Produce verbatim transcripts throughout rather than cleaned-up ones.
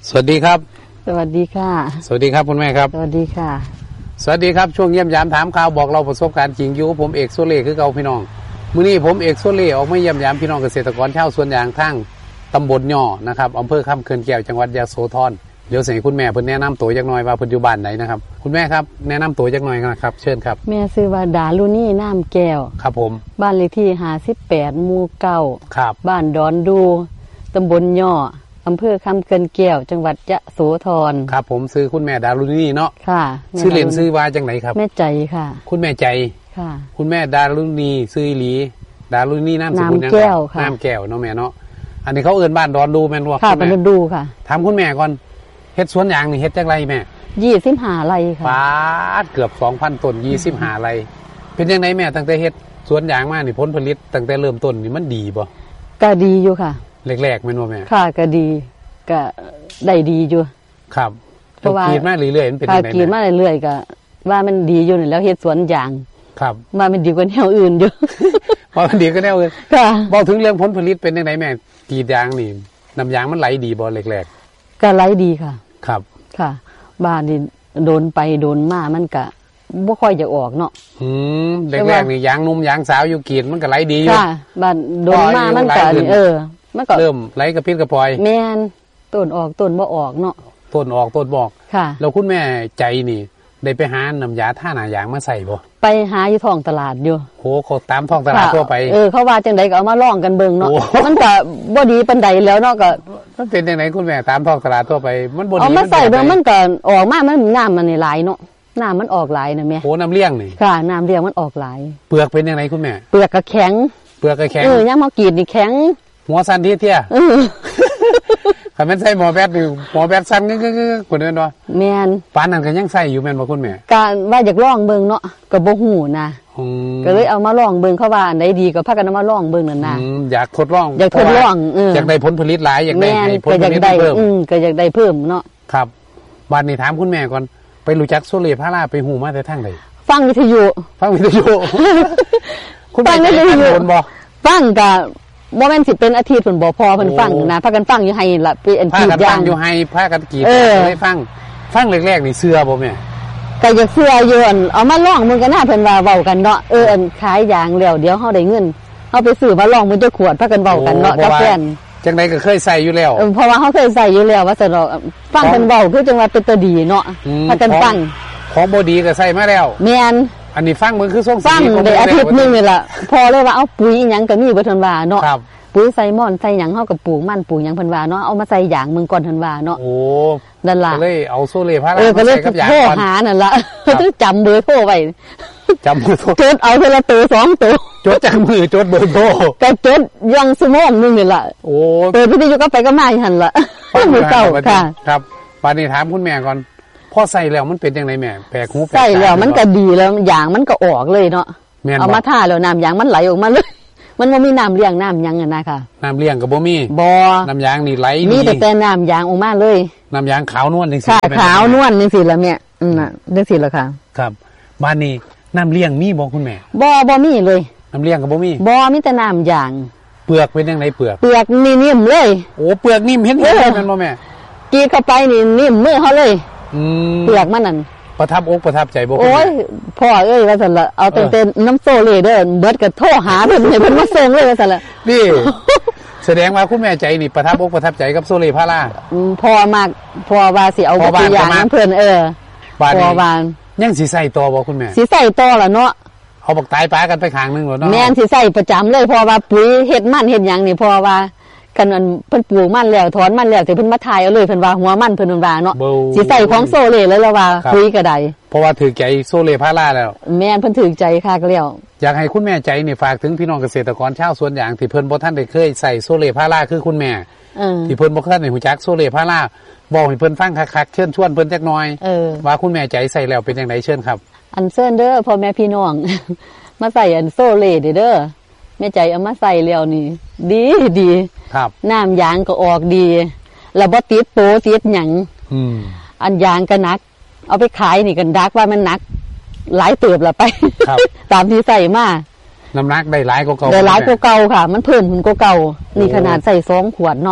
สวัสดีครับสวัสดีค่ะสวัสดีครับคุณแม่ครับสวัสดีค่ะสวัสดีครับช่วงเยี่ยมยามถามข่าวบอกเราประสบการณ์จริงอยู่ผมเอกโซเล่คือเก่าพี่น้องมื้อนี้ผมเอกโซเล่ออกมาเยี่ยมยามพี่น้องเกษตรกรชาวสวนยางทั้งตำบลย่อนะครับอำเภอคำเขื่อนแก้วจังหวัดยโสธรเดี๋ยวเสียคุณแม่เพิ่นแนะนำตัวจักหน่อยว่าเพิ่นอยู่บ้านไหนนะครับคุณแม่ครับแนะนำตัวจักหน่อยนะครับเชิญครับแม่ชื่อว่าดารุณีน้ำแก้วครับผมบ้านเลขที่ห้าสิบแปดหมู่เก้าครับบ้านดอนดูตำบลย่ออำเภอคำเขื่อนแก้วจังหวัดยโสธรครับผมซื้อคุณแม่ดารุณีเนาะค่ะชื่อเล่นชื่อว่าจังไหนครับแม่ใจค่ะคุณแม่ใจค่ะคุณแม่ดารุณีซื้ออีหลีดารุณีน้ำสกุลน้ำแก้วค่ะน้ำแก้วเนาะแม่เนาะอันนี้เขาเอิ้นบ้านดอนดูแม่นบ่ค่ะบ้านดอนดูค่ะถามคุณแม่ก่อนเฮ็ดสวนยางนี่เฮ็ดจังไรแม่ยี่สิบห้าไร่ค่ะปาดเกือบ สองพัน ต้นยี่สิบห้าไร่เป็นจังไดแม่ตั้งแต่เฮ็ดสวนยางมานี่ผลผลิตตั้งแต่เริ่มต้นนี่มันดีบ่ก็ดีอยู่ค่ะแรกๆแม่นบ่แม่ค่ะก็ดีก็ได้ดีอยู่ครับเพราะว่ากีดมาเรื่อยๆมันเป็นจังได๋กีดมาเรื่อยๆก็ว่ามันดีอยู่นี่แล้วเฮ็ดสวนยางครับว่ามันดีกว่าแนวอื่นอยู่ว่ามันดีกว่าแนวอื่นค่ะบอกถึงเรื่องผลผลิตเป็นจังไดแม่กีดยางนี่น้ำยางมันไหลดีบ่แรกๆก็ไหลดีค่ะครับค่ะบ้านนี่โดนไปโดนมามันก็บ่ค่อยจะออกเนาะอืมแรกๆนี่ยางนุ่มยางสาวอยู่กีดมันก็ไหลดีอยู่ค่ะบ้านโดนมามันก็เออมันก็เริ่มไหลกระปิดกระปอยแม่นต้นออกต้นบ่ออกเนาะต้นออกต้นบอกค่ะแล้วคุณแม่ใจนี่ได้ไปหาน้ำยาท่าหน้ายางมาใส่บ่ไปหาอยู่ท้องตลาดอยู่โหเขาตามท้องตลาดทั่วไปเออเขาว่าจังไดก็เอามาลองกันเบิ่งเนาะมันก็บ่ดีปานใดแล้วเนาะก็มันเป็นจังไดคุณแม่ตามท้องตลาดทั่วไปมันบ่ดีเอามาใส่เบิ่งมันก็ออกมามันน้ำมันนี่หลายเนาะน้ำมันออกหลายนะแม่โหน้ำเลี้ยงนี่ค่ะน้ำเลี้ยงมันออกหลายเปลือกเป็นจังไดคุณแม่เปลือกก็แข็งเปลือกก็แข็งเออยามเฮากรีดนี่แข็งหัวสั่นเที่ยๆเออคันแม่นใส่หมอแบดนี่หมอแบดสั่นกึกๆๆคนนั้นบ่แม่นปานนั้นก็ยังใส่อยู่แม่นบ่คุณแม่ก็ว่าอยากลองเบิ่งเนาะก็บ่ฮู้นะก็เลยเอามาลองเบิ่งเขาว่าอันใดดีก็พากันเอามาลองเบิ่งนั่นน่ะอืมอยากทดลองอยากทดลองเอออยากได้ผลผลิตหลายอยากได้ให้ผลผลิตเพิ่มอืมก็อยากได้เพิ่มเนาะครับบัดนี้ถามคุณแม่ก่อนไปรู้จักโซเล่พาราไปฮู้มาแต่ทางใดฟังวิทยุฟังวิทยุคุณแม่วิทยุบ่ฟังก็บ่แม่นสิเป็นอาทิตย์เพิ่นบ่พอเพิ่นฟังนะพากันฟังอยู่ให้ล่ะเป็นกีดยางอยู่ให้พากันกีดให้ฟังฟังแรกๆนี่เชื่อบ่แม่ก็อยากเชื่ออยู่อันเอามาลองมึงก็น่าเพิ่นว่าเว้ากันเนาะเอออันขายยางแล้วเดี๋ยวเฮาได้เงินเฮาไปซื้อมาลองมันจะขวดพากันเว้ากันเนาะกับแฟนจังได๋ก็เคยใส่อยู่แล้วเออเพราะว่าเฮาเคยใส่อยู่แล้วว่าซั่นเนาะฟังเพิ่นเว้าคือจังว่าเป็นตาดีเนาะพากันฟังของบ่ดีก็ใส่มาแล้วแม่นอันนี้ฟังมึงคือส่งฟังได้อาทิตย์นึงนี่ล่ะพอเลยว่าเอาปุ๋ยอีหยังก็มีบ่เพิ่นว่าเนาะปุ๋ยใส่ม่อนใส่หยังเฮาก็ปลูกมันปลูกหยังเพิ่นว่าเนาะเอามาใส่ยางมึงก่อนเพิ่นว่าเนาะโอ้นั่นล่ะก็เลยเอาโซเล่พารามาใส่กับยางก่อนโทรหานั่นล่ะต้องจำเบอร์โทรไว้จำเบอร์โทรจดเอาทีละตัวสองตัวจดจากมือจดเบอร์โทรก็จดยังชั่วโมงนึงนี่ล่ะโอ้เปิดวิทยุก็ไปก็มาหั่นล่ะมือเก่าค่ะครับป่านนี้ถามคุณแม่ก่อนพอใส่แล้วมันเป็นจังไดแม่แปลกหูแปลกใส่แล้วมันก็ดีแล้วยางมันก็ออกเลยเนาะเอามาท่าแล้วน้ำยางมันไหลออกมาเลยมันบ่มีน้ำเลี้ยงน้ำยังอ่ะนะค่ะน้ำเลี้ยงก็บ่มีบ่น้ำยางนี่ไหลมีแต่แต่น้ำยางออกมาเลยน้ำยางขาวนวลจังซี่ค่ะขาวนวลจังซี่ล่ะแม่อือน่ะจังซี่ล่ะค่ะครับบ้านนี้น้ำเลี้ยงมีบ่คุณแม่บ่บ่มีเลยน้ำเลี้ยงก็บ่มีบ่มีแต่น้ำยางเปลือกเป็นจังไดเปลือกเปลือกนิ่มๆเลยโอ้เปลือกนิ่มเห็นเห็นแม่นบ่แม่กีเข้าไปนี่นิ่มมือเฮาเลยอืมเปลือกมันนั่นประทับอกประทับใจบ่โอ้ยพ่อเอ้ยว่าซั่นล่ะเอาตั้งแต่น้ำโซเล่เด้อเบิดก็โทรหาเพิ่นให้เพิ่นมาส่งเลยว่าซั่นล่ะนี่แสดงว่าคุณแม่ใจนี่ประทับอกประทับใจกับโซเล่พาราอืมพ่อมากพ่อว่าสิเอาตัวอย่างเพิ่นเออพ่อว่ายังสิใส่ต่อบ่คุณแม่สิใส่ต่อล่ะเนาะเอาบักตายปลากันไปข้างนึงบ่เนาะแม่นสิใส่ประจำเลยเพราะว่าปุ๋ยเฮ็ดมันเฮ็ดหยังนี่เพราะว่ากันอันเพิ่นปลูกมันแล้วถอนมันแล้วแต่เพิ่นมาทายเอาเลยเพิ่นว่าหัวมันเพิ่นว่าเนาะสิใส่ของโซเล่เลยแล้วว่าปุ๋ยก็ได้เพราะว่าถือใจโซเล่พาราแล้วแม่นเพิ่นถือใจค่ะก็แล้วอยากให้คุณแม่ใจนี่ฝากถึงพี่น้องเกษตรกรชาวสวนยางที่เพิ่นบ่ทันได้เคยใส่โซเล่พาราคือคุณแม่เออที่เพิ่นบ่ทันได้ฮู้จักโซเล่พาราบอกให้เพิ่นฟังคักๆเชิญชวนเพิ่นจักหน่อยเออว่าคุณแม่ใจใส่แล้วเป็นจังไดเชิญครับอันเชิญเด้อพ่อแม่พี่น้องมาใส่อันโซเล่เด้อแม่ใจเอามาใส่แล้วนี่ดีดีครับน้ำยางก็ออกดีแล้วบ่ติดโปติดหยังอืมอันยางก็หนักเอาไปขายนี่กันดักว่ามันหนักหลายเติบละไปครับตามที่ใส่มาน้ำหนักได้หลายกว่าเก่าได้หลายกว่าเก่าค่ะมันเพิ่มขึ้นกว่าเก่านี่ขนาดใส่สองขวดเนาะ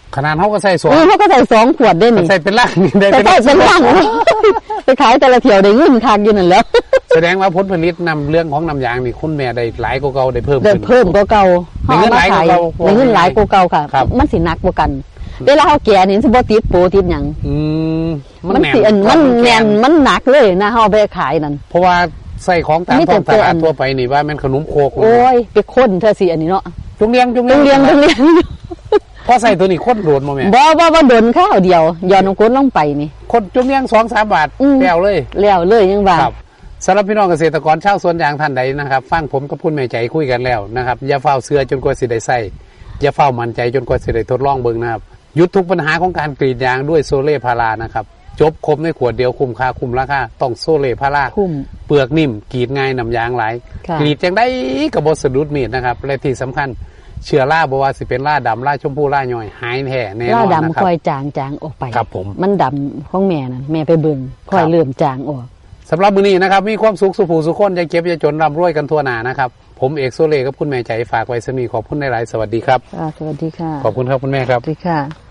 ขนาดเขาก็ใส่สองเขาก็ใส่สองขวดได้นี่ใส่เป็นล่างได้ใส่เป็นล่างไปขายแต่ละเที่ยวได้เงินคักอยู่นั่นแล้วแสดงว่าผลผลิตนำเรื่องของน้ำยางนี่คุณแม่ได้หลายกว่าเก่าได้เพิ่มได้เพิ่มกว่าเก่าได้เงินหลายกว่าเก่าได้เงินหลายกว่าเก่าค่ะมันสิหนักกว่ากันเวลาเขาแก่นี่สิบ่ติดโปรติดหยังอืมมันสิอันมันแน่นมันหนักเลยนะเฮาไปขายนั่นเพราะว่าใส่ของตามท้องตลาดทั่วไปนี่ว่ามันขนมโคกโอ้ยไปค้นเธอสิอันนี้เนาะจุงเลี้ยงจุงเลี้ยงจุงเลี้ยงพอใส่ตัวนี้ค้นโดนบ่แม่บ่บ่บ่โดนข้าวเดียวย้อนลงก้นลงไปนี่คนจุงเลี้ยง สองสาม บาทแล้วเลยแล้วเลยยังว่าครับสำหรับพี่น้องเกษตรกรชาวสวนยางท่านใดนะครับฟังผมกับคุณแม่ใจคุยกันแล้วนะครับอย่าเฝ้าเสือจนกว่าสิได้ใส่อย่าเฝ้ามั่นใจจนกว่าสิได้ทดลองเบิ่งนะครับหยุดทุกปัญหาของการกรีดยางด้วยโซเล่พารานะครับจบครบในขวดเดียวคุ้มค่าคุ้มราคาต้องโซเล่พาราเปลือกนิ่มกรีดง่ายน้ำยางไหลกรีดจังได้กับบสะดุดมีดนะครับและที่สำคัญเชื้อราบ่ว่าสิเป็นราดำราชมพูราย่อยหายแท้แน่นอนนะครับราดำค่อยจางจางออกไปครับผมมันดำของแม่นั่นแม่ไปเบิ่งค่อยเริ่มจางออกสำหรับมื้อนี้นะครับมีความสุขสุขผู้สุขคนอย่าเก็บอย่าจนร่ำรวยกันทั่วหน้านะครับผมเอกโซเล่กับคุณแม่ใจฝากไว้สมีขอบคุณหลายๆสวัสดีครับสวัสดีค่ะขอบคุณครับคุณแม่ครับสวัสดีค่ะ